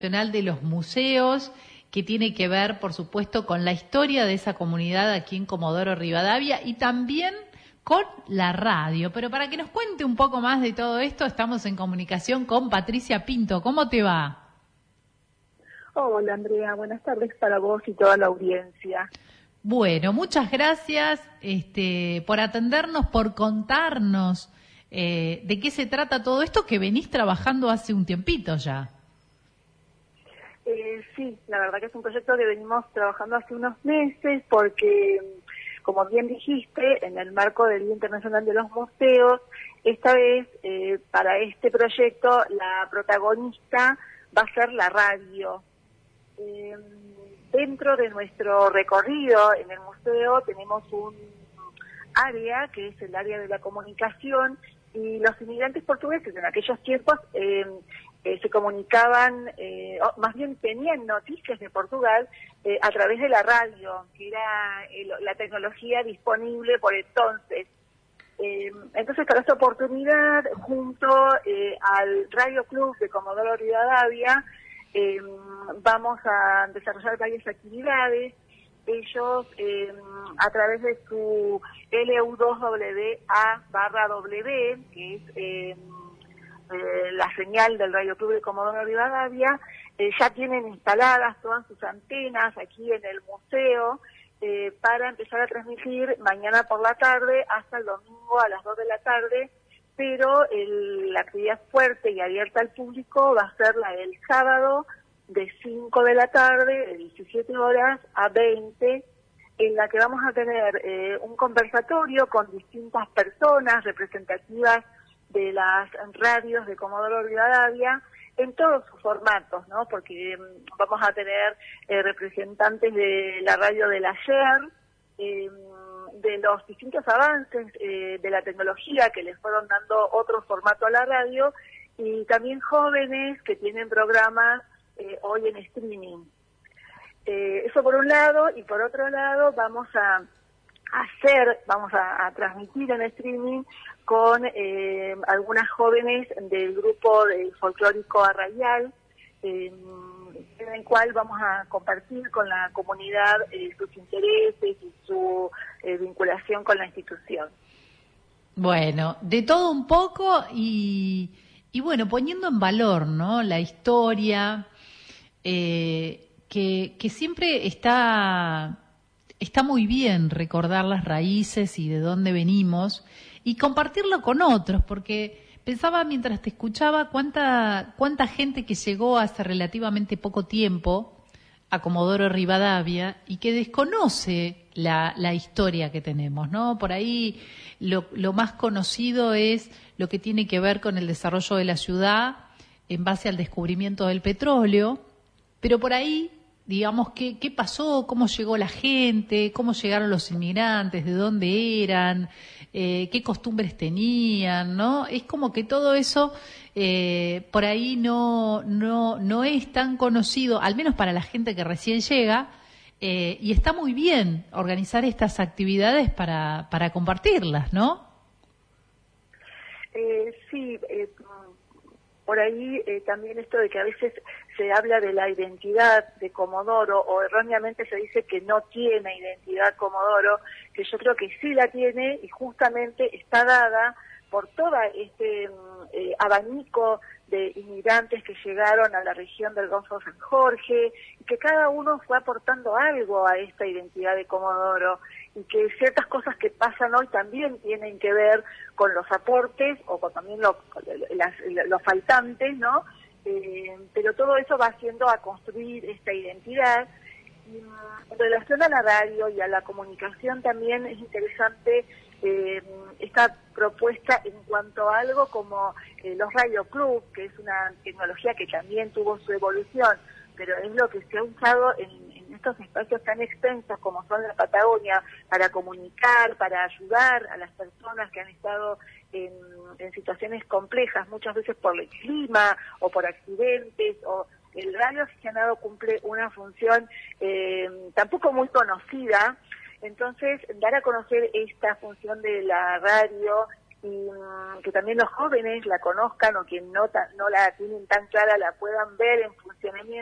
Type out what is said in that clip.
Nacional de los Museos, que tiene que ver, por supuesto, con la historia de esa comunidad aquí en Comodoro Rivadavia y también con la radio. Pero para que nos cuente un poco más de todo esto, estamos en comunicación con Patricia Pinto. ¿Cómo te va? Hola Andrea, buenas tardes para vos y toda la audiencia. Bueno, muchas gracias por atendernos, por contarnos de qué se trata todo esto que venís trabajando hace un tiempito ya. Sí, la verdad que es un proyecto que venimos trabajando hace unos meses porque, como bien dijiste, en el marco del Día Internacional de los Museos, esta vez para este proyecto la protagonista va a ser la radio. Dentro de nuestro recorrido en el museo tenemos un área que es el área de la comunicación y los inmigrantes portugueses en aquellos tiempos se comunicaban, más bien tenían noticias de Portugal a través de la radio, que era la tecnología disponible por entonces. Entonces, para esta oportunidad, junto al Radio Club de Comodoro Rivadavia, vamos a desarrollar varias actividades. Ellos, a través de su LU2WA/W, que es la señal del Radio Club de Comodoro Rivadavia, ya tienen instaladas todas sus antenas aquí en el museo para empezar a transmitir mañana por la tarde hasta el domingo a las 2 de la tarde, pero la actividad fuerte y abierta al público va a ser la del sábado de 5 de la tarde, de 17 horas a 20, en la que vamos a tener un conversatorio con distintas personas representativas de las radios de Comodoro Rivadavia en todos sus formatos, ¿no? Porque vamos a tener representantes de la radio del ayer, de los distintos avances de la tecnología que les fueron dando otro formato a la radio, y también jóvenes que tienen programas hoy en streaming. Eso por un lado, y por otro lado vamos a transmitir en streaming con algunas jóvenes del grupo de folclórico Arraial, en el cual vamos a compartir con la comunidad sus intereses y su vinculación con la institución. Bueno, de todo un poco y bueno, poniendo en valor, ¿no?, la historia, que siempre está muy bien recordar las raíces y de dónde venimos y compartirlo con otros, porque pensaba mientras te escuchaba cuánta gente que llegó hace relativamente poco tiempo a Comodoro Rivadavia y que desconoce la historia que tenemos, ¿no? Por ahí lo más conocido es lo que tiene que ver con el desarrollo de la ciudad en base al descubrimiento del petróleo, pero por ahí, digamos, ¿qué pasó? ¿Cómo llegó la gente? ¿Cómo llegaron los inmigrantes? ¿De dónde eran? ¿Qué costumbres tenían? ¿No? Es como que todo eso por ahí no es tan conocido, al menos para la gente que recién llega, y está muy bien organizar estas actividades para compartirlas, ¿no? Sí, por ahí también esto de que a veces se habla de la identidad de Comodoro, o erróneamente se dice que no tiene identidad Comodoro, que yo creo que sí la tiene y justamente está dada por todo este abanico de inmigrantes que llegaron a la región del Golfo San Jorge, y que cada uno fue aportando algo a esta identidad de Comodoro, y que ciertas cosas que pasan hoy también tienen que ver con los aportes o con también los faltantes, ¿no? Pero todo eso va haciendo a construir esta identidad. Y en relación a la radio y a la comunicación también es interesante esta propuesta en cuanto a algo como los Radio Club, que es una tecnología que también tuvo su evolución, pero es lo que se ha usado en estos espacios tan extensos como son la Patagonia para comunicar, para ayudar a las personas que han estado en situaciones complejas, muchas veces por el clima o por accidentes. O el radio aficionado cumple una función tampoco muy conocida. Entonces, dar a conocer esta función de la radio y que también los jóvenes la conozcan o quien no la tienen tan clara la puedan ver en funcionamiento.